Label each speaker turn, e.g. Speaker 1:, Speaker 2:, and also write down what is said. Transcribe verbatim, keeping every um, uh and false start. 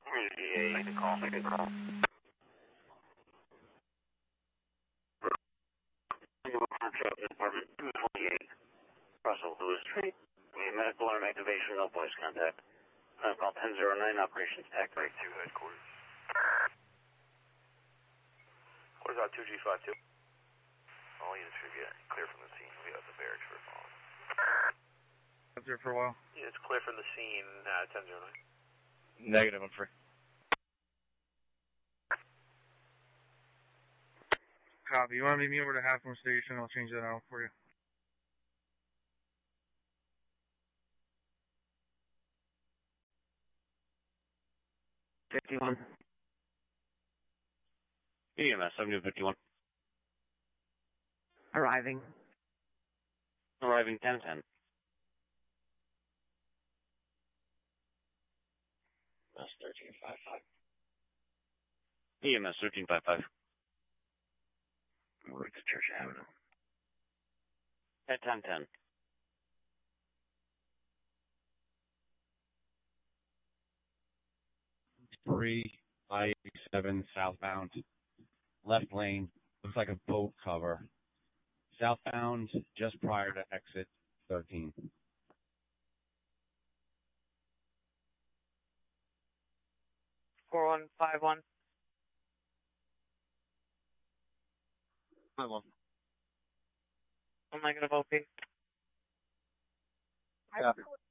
Speaker 1: Make a call, make a call. Apartment two twenty-eight, Russell Lewis Street. We have medical arm activation, no voice contact. Uh, call ten oh nine, operations activate.
Speaker 2: two headquarters. Quarters out two G five two. All units should get clear from the scene. We have the barracks for a follow.
Speaker 3: Up there for a while.
Speaker 2: Yeah, it's clear from the scene, uh, ten oh nine.
Speaker 3: Negative, I'm free. Copy. You want to meet me over to Half Moon Station? I'll change that out for you.
Speaker 1: fifty-one. E M S, seventy fifty-one.
Speaker 4: Arriving.
Speaker 1: Arriving ten ten. That's thirteen fifty-five. E M S thirteen fifty-five. We're to Church Avenue. At ten ten.
Speaker 5: three I eighty-seven southbound. Left lane. Looks like a boat cover. Southbound just prior to exit thirteen.
Speaker 4: four one five one.
Speaker 3: five one.
Speaker 4: I'm negative O P.
Speaker 3: Yeah.